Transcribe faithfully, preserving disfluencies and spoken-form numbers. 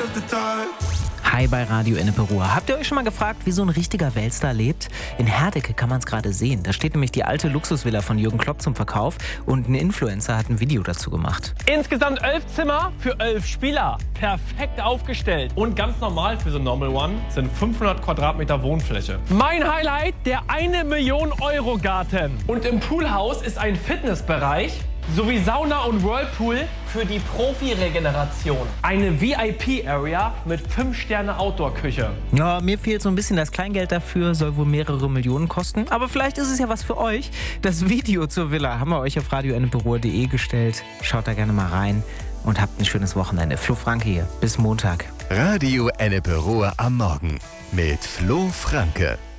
Hi bei Radio Ennepe-Ruhr. Habt ihr euch schon mal gefragt, wie so ein richtiger Weltstar lebt? In Herdecke kann man es gerade sehen. Da steht nämlich die alte Luxusvilla von Jürgen Klopp zum Verkauf und ein Influencer hat ein Video dazu gemacht. Insgesamt elf Zimmer für elf Spieler. Perfekt aufgestellt. Und ganz normal für so Normal One sind fünfhundert Quadratmeter Wohnfläche. Mein Highlight, der eine Million Euro Garten. Und im Poolhaus ist ein Fitnessbereich sowie Sauna und Whirlpool für die Profi-Regeneration. Eine V I P-Area mit fünf Sterne Outdoor-Küche. Ja, mir fehlt so ein bisschen das Kleingeld dafür, soll wohl mehrere Millionen kosten. Aber vielleicht ist es ja was für euch. Das Video zur Villa haben wir euch auf radio ennepe ruhr punkt de gestellt. Schaut da gerne mal rein und habt ein schönes Wochenende. Flo Franke hier, bis Montag. Radio Ennepe-Ruhr am Morgen mit Flo Franke.